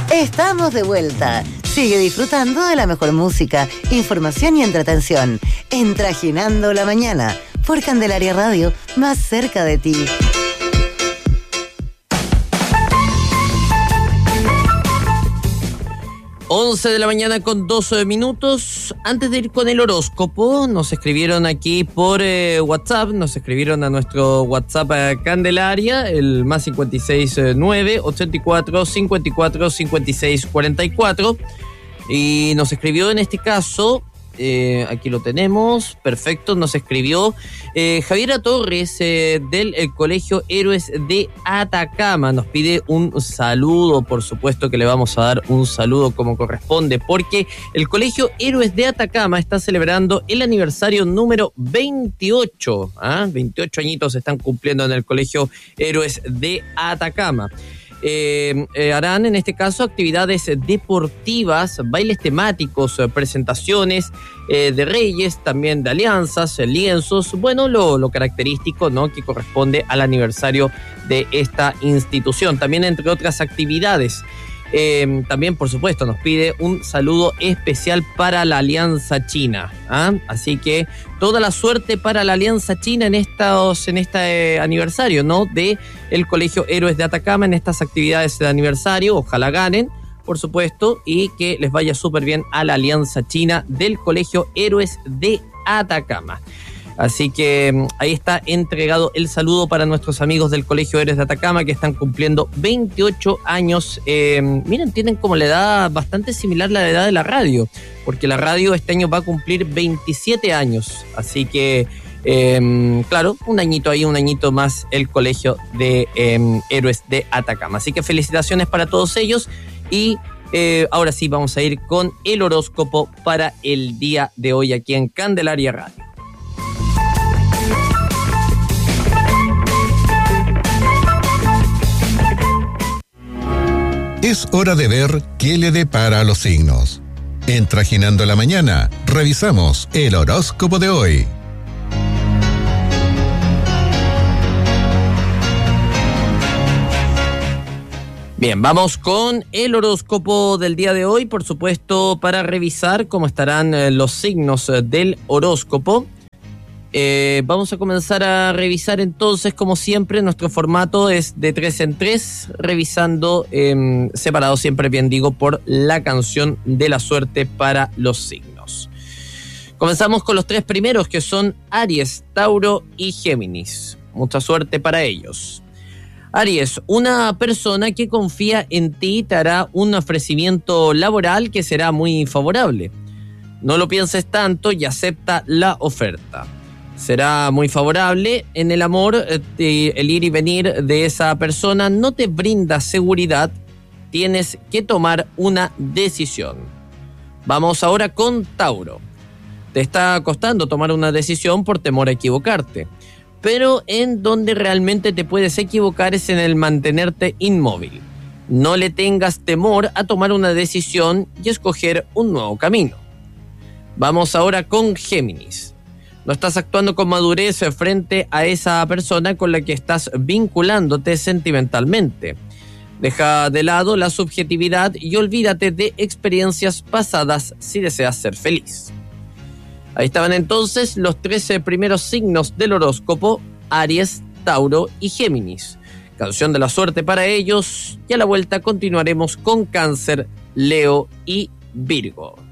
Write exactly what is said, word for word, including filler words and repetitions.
Estamos de vuelta. Sigue disfrutando de la mejor música, información y entretención. En Trajinando la Mañana, por Candelaria Radio, más cerca de ti. once de la mañana con doce minutos. Antes de ir con el horóscopo, nos escribieron aquí por eh, WhatsApp, nos escribieron a nuestro WhatsApp a Candelaria, el más cincuenta y seis nueve, ochenta y cuatro, cincuenta y cuatro, cincuenta y seis cuarenta y cuatro. Y nos escribió en este caso, eh, aquí lo tenemos, perfecto, nos escribió eh, Javiera Torres eh, del eh, Colegio Héroes de Atacama. Nos pide un saludo, por supuesto que le vamos a dar un saludo como corresponde, porque el Colegio Héroes de Atacama está celebrando el aniversario número veintiocho. ¿ah? veintiocho añitos están cumpliendo en el Colegio Héroes de Atacama. Eh, eh, harán en este caso actividades deportivas, bailes temáticos, eh, presentaciones eh, de reyes, también de alianzas, eh, lienzos, bueno, lo, lo característico, ¿no?, que corresponde al aniversario de esta institución, también entre otras actividades. Eh, también, por supuesto, nos pide un saludo especial para la Alianza China. ¿ah? Así que toda la suerte para la Alianza China en estos, en este eh, aniversario, ¿no?, de el Colegio Héroes de Atacama, en estas actividades de aniversario. Ojalá ganen, por supuesto, y que les vaya súper bien a la Alianza China del Colegio Héroes de Atacama. Así que ahí está entregado el saludo para nuestros amigos del Colegio Héroes de Atacama, que están cumpliendo veintiocho años. Eh, miren, tienen como la edad bastante similar a la edad de la radio, porque la radio este año va a cumplir veintisiete años. Así que, eh, claro, un añito ahí, un añito más el Colegio de eh, Héroes de Atacama. Así que felicitaciones para todos ellos y eh, ahora sí vamos a ir con el horóscopo para el día de hoy aquí en Candelaria Radio. Es hora de ver qué le depara a los signos. En Trajinando la Mañana, revisamos el horóscopo de hoy. Bien, vamos con el horóscopo del día de hoy, por supuesto, para revisar cómo estarán eh, los signos eh, del horóscopo. Eh, vamos a comenzar a revisar entonces, como siempre, nuestro formato es de tres en tres, revisando eh, separado siempre, bien digo, por la canción de la suerte para los signos. Comenzamos con los tres primeros, que son Aries, Tauro y Géminis. Mucha suerte para ellos. Aries, una persona que confía en ti te hará un ofrecimiento laboral que será muy favorable. No lo pienses tanto y acepta la oferta. Será muy favorable. En el amor, eh, el ir y venir de esa persona no te brinda seguridad. Tienes que tomar una decisión. Vamos ahora con Tauro. Te está costando tomar una decisión por temor a equivocarte. Pero en donde realmente te puedes equivocar es en el mantenerte inmóvil. No le tengas temor a tomar una decisión y escoger un nuevo camino. Vamos ahora con Géminis. No estás actuando con madurez frente a esa persona con la que estás vinculándote sentimentalmente. Deja de lado la subjetividad y olvídate de experiencias pasadas si deseas ser feliz. Ahí estaban entonces los trece primeros signos del horóscopo: Aries, Tauro y Géminis. Canción de la suerte para ellos, y a la vuelta continuaremos con Cáncer, Leo y Virgo.